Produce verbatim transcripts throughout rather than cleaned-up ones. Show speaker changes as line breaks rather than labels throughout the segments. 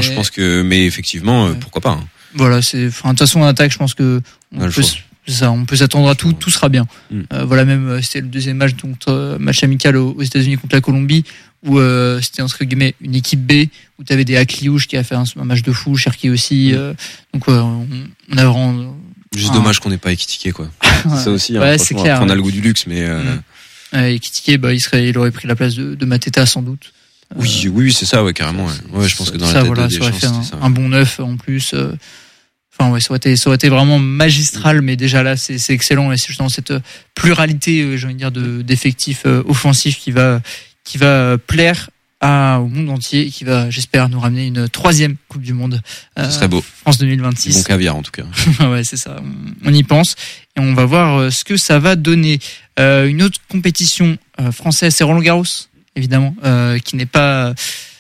mais... je pense que, mais effectivement, ouais. pourquoi pas. Hein.
Voilà, c'est, enfin, de toute façon, en attaque, je pense que on peut, ça, on peut s'attendre à tout, tout sera bien. Mm. Euh, voilà, même c'était le deuxième match, donc euh, match amical aux, aux États-Unis contre la Colombie, où euh, c'était entre guillemets une équipe B, où tu avais des Akliouche qui a fait un, un match de fou, Cherki aussi. Mm. Euh, donc ouais, on, on a vraiment.
Juste un... dommage qu'on n'ait pas Ekitike, quoi.
ouais.
Ça aussi,
ouais,
hein,
c'est clair.
On a le goût du luxe, mais. Euh... Mm.
Euh, Ekitike, bah, il serait, il aurait pris la place de, de Mateta sans doute.
Oui, euh, oui, c'est ça, ouais, carrément. Ouais, ouais je pense que dans
ça,
la tête
voilà,
de
ça aurait
Deschamps,
fait un,
ça.
un bon neuf en plus. Euh, Enfin ouais, ça aurait été, ça aurait été vraiment magistral, mais déjà là, c'est, c'est excellent et c'est justement cette pluralité, j'ai envie de dire, de d'effectifs euh, offensifs qui va, qui va plaire à, au monde entier et qui va, j'espère, nous ramener une troisième Coupe du Monde.
Euh, Ce serait beau.
France deux mille vingt-six.
Bon caviar en tout cas.
Ouais, c'est ça. On, on y pense et on va voir ce que ça va donner. Euh, une autre compétition euh, française, c'est Roland Garros, évidemment, euh, qui n'est pas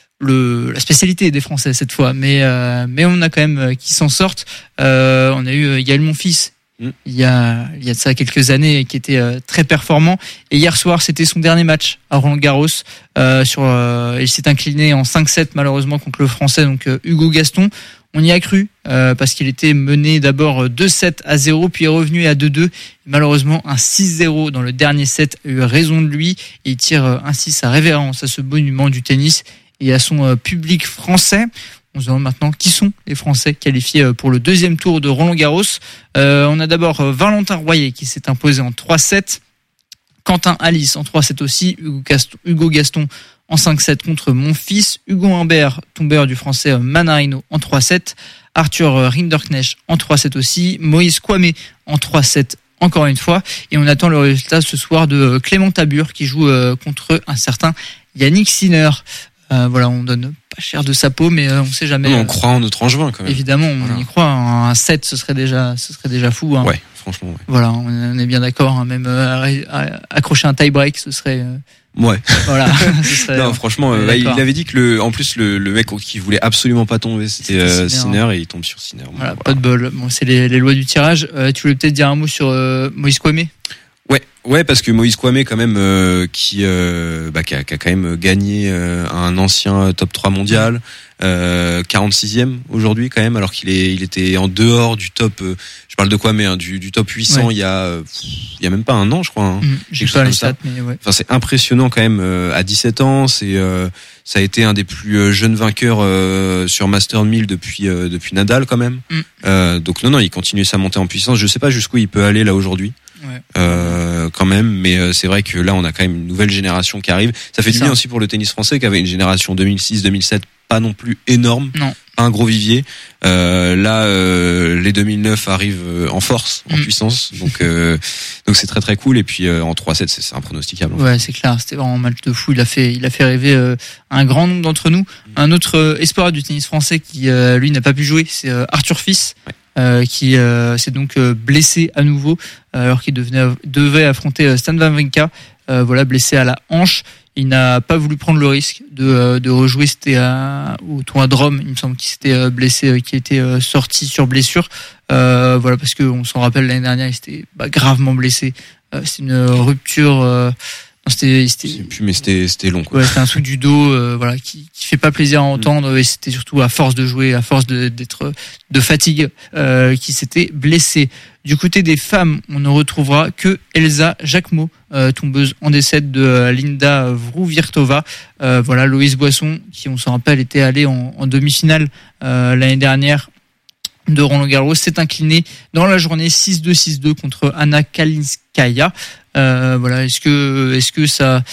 Le, la spécialité des Français cette fois, mais euh, mais on a quand même euh, qui s'en sortent. Euh, on a eu euh, Yael Monfils mm. il y a il y a de ça quelques années qui était euh, très performant. Et hier soir, c'était son dernier match à Roland Garros. Euh, sur, euh, il s'est incliné en cinq sept malheureusement contre le Français, donc euh, Hugo Gaston. On y a cru euh, parce qu'il était mené d'abord deux sept à zéro, puis est revenu à deux deux. Malheureusement, un six zéro dans le dernier set a eu raison de lui et il tire euh, ainsi sa révérence à ce monument du tennis et à son euh, public français. On se demande maintenant qui sont les Français qualifiés euh, pour le deuxième tour de Roland-Garros. Euh, on a d'abord euh, Valentin Royer qui s'est imposé en trois sept, Quentin Alice en trois sept aussi, Hugo Gaston, Hugo Gaston en cinq sept contre Monfils, Hugo Humbert, tombeur du français euh, Manarino en trois sept, Arthur euh, Rinderknecht en trois sept aussi, Moïse Kwame en trois sept encore une fois, et on attend le résultat ce soir de euh, Clément Tabur qui joue euh, contre un certain Yannick Sinner. Euh, voilà, on donne pas cher de sa peau, mais euh, on sait jamais.
Non, on croit en notre Angevin quand même.
Évidemment, on voilà. y croit. Un sept, ce serait déjà, ce serait déjà fou. Hein.
Ouais, franchement. Ouais.
Voilà, on est bien d'accord. Hein, même euh, accrocher un tie-break, ce serait. Euh,
ouais.
Voilà. ce serait,
non, franchement, euh, bah, il avait dit que le, en plus le, le mec qui voulait absolument pas tomber, c'était, c'était euh, Sinner et il tombe sur Sinner. Bon,
voilà, voilà, pas de bol. Bon, c'est les, les lois du tirage. Euh, tu voulais peut-être dire un mot sur euh, Moïse Kwame?
Ouais, ouais, parce que Moïse Kwame quand même euh, qui, euh, bah, qui, a, qui a quand même gagné euh, un ancien top trois mondial, euh, quarante-sixième aujourd'hui quand même, alors qu'il est, il était en dehors du top. Euh, je parle de Kwame, hein, du, du top huit cents. Ouais. Il y a, pff, il y a même pas un an, je crois. Hein,
mmh, j'ai pas les stats, mais ouais.
Enfin, c'est impressionnant quand même. Euh, à dix-sept ans, c'est, euh, ça a été un des plus jeunes vainqueurs euh, sur Master mille depuis euh, depuis Nadal quand même. Mmh. Euh, donc non, non, il continue sa montée en puissance. Je sais pas jusqu'où il peut aller là aujourd'hui.
Ouais.
Euh, quand même, mais euh, c'est vrai que là on a quand même une nouvelle génération qui arrive. Ça fait du bien aussi pour le tennis français qui avait une génération deux mille six deux mille sept pas non plus énorme,
non.
pas un gros vivier. Euh, là, euh, les deux mille neuf arrivent en force, en mm. puissance, donc euh, donc c'est très très cool. Et puis euh, en trois sept, c'est, c'est impronosticable.
Ouais, c'est clair, c'était vraiment un match de fou. Il a fait, il a fait rêver euh, un grand nombre d'entre nous. Mm. Un autre euh, espoir du tennis français qui euh, lui n'a pas pu jouer, c'est euh, Arthur Fils. Ouais. Euh, qui euh, s'est donc euh, blessé à nouveau euh, alors qu'il devenait, devait affronter euh, Stan Wawrinka, euh, voilà, blessé à la hanche. Il n'a pas voulu prendre le risque de, euh, de rejouer. C'était à, au tournoi de Rome, il me semble qu'il s'était euh, blessé, euh, qu'il était euh, sorti sur blessure. Euh, voilà, parce que on s'en rappelle l'année dernière, il s'était bah, gravement blessé. Euh, c'est une rupture. Euh, Non, c'était, c'était,
je sais plus, mais c'était, c'était long, quoi.
Ouais, c'était un truc du dos, euh, voilà, qui, qui fait pas plaisir à entendre, mmh. et c'était surtout à force de jouer, à force de, d'être, de fatigue, euh, qui s'était blessé. Du côté des femmes, on ne retrouvera que Elsa Jacquemot, euh, tombeuse en décède de euh, Linda Vrouvirtova. Euh, voilà, Loïse Boisson, qui, on s'en rappelle, était allée en, en demi-finale, euh, l'année dernière de Roland Garros, s'est inclinée dans la journée six deux six deux contre Anna Kalinskaya. Euh, voilà, est-ce que est-ce que ça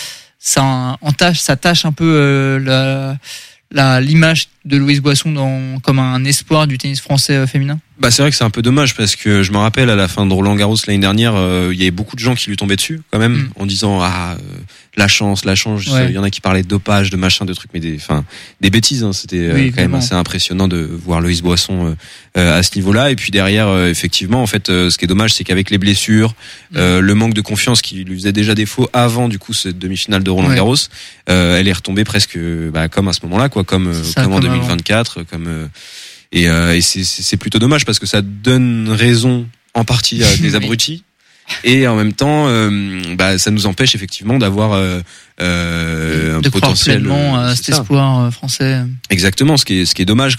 ça entache ça tâche un peu euh, la la l'image de Louise Boisson dans comme un espoir du tennis français euh, féminin?
Bah c'est vrai que c'est un peu dommage parce que je me rappelle à la fin de Roland Garros l'année dernière, euh, il y avait beaucoup de gens qui lui tombaient dessus quand même mm. en disant ah euh, la chance, la chance. Il ouais. y en a qui parlaient de dopage, de machin, de trucs, mais des enfin des bêtises. Hein. C'était oui, euh, quand même assez impressionnant de voir Loïse Boisson euh, euh, à ce niveau-là. Et puis derrière, euh, effectivement, en fait, euh, ce qui est dommage, c'est qu'avec les blessures, mm. euh, le manque de confiance qui lui faisait déjà défaut avant du coup cette demi-finale de Roland Garros, ouais. euh, elle est retombée presque bah, comme à ce moment-là, quoi, comme ça, comme en deux mille vingt-quatre, comme euh, et, euh, et c'est, c'est plutôt dommage parce que ça donne raison en partie à des abrutis. Et en même temps, euh, bah, ça nous empêche effectivement d'avoir euh, euh, un
de
potentiel.
De croire pleinement à cet espoir français.
Exactement, ce qui est ce qui est dommage